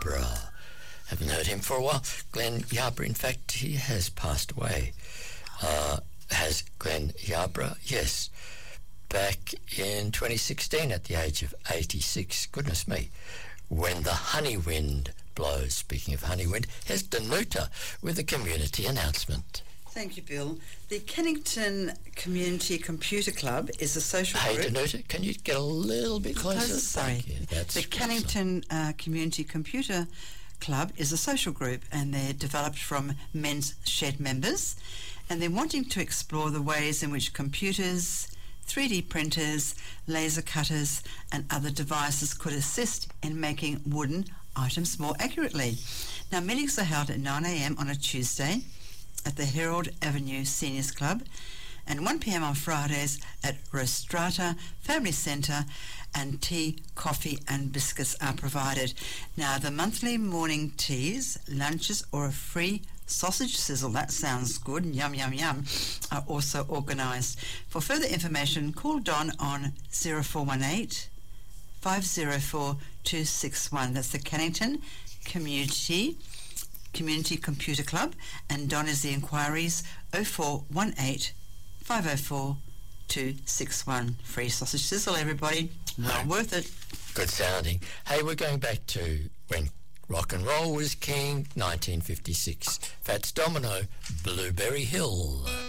Yarborough. Haven't heard him for a while. Glenn Yarborough, in fact, he has passed away. Has Glenn Yarborough? Yes. Back in 2016 at the age of 86. Goodness me. When the honey wind blows. Speaking of honey wind, here's Danuta with a community announcement. Thank you, Bill. The Kennington Community Computer Club is a social group. Hey, Danuta, can you get a little bit closer? Sorry. The Kennington Community Computer Club is a social group, and they're developed from Men's Shed members, and they're wanting to explore the ways in which computers, 3D printers, laser cutters and other devices could assist in making wooden items more accurately. Now, meetings are held at 9 a.m. on a Tuesday at the Herald Avenue Seniors Club and 1 p.m. on Fridays at Rostrata Family Centre, and tea, coffee and biscuits are provided. Now, the monthly morning teas, lunches or a free sausage sizzle, that sounds good, yum, yum, yum, are also organised. For further information, call Don on 0418 504 261. That's the Kennington Community Computer Club, and Don is the inquiries 0418 504 261. Free sausage sizzle, everybody. Well worth it. Good sounding. Hey, we're going back to when rock and roll was king, 1956. Fats Domino, Blueberry Hill.